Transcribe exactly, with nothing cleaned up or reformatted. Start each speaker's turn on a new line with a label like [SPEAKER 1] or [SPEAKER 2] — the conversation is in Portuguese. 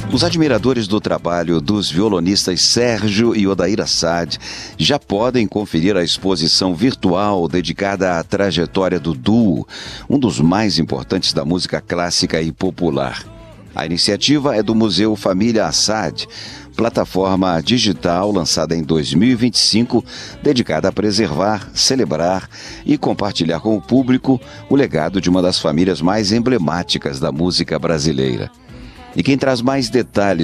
[SPEAKER 1] Os admiradores do trabalho dos violonistas Sérgio e Odair Assad já podem conferir a exposição virtual dedicada à trajetória do duo, um dos mais importantes da música clássica e popular. A iniciativa é do Museu Família Assad, plataforma digital lançada em dois mil e vinte e cinco, dedicada a preservar, celebrar e compartilhar com o público o legado de uma das famílias mais emblemáticas da música brasileira. E quem traz mais detalhes